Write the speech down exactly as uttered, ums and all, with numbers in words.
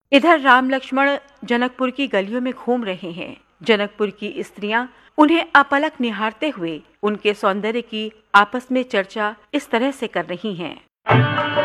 इधर राम लक्ष्मण जनकपुर की गलियों में घूम रहे हैं। जनकपुर की स्त्रियां उन्हें अपलक निहारते हुए उनके सौंदर्य की आपस में चर्चा इस तरह से कर रही हैं।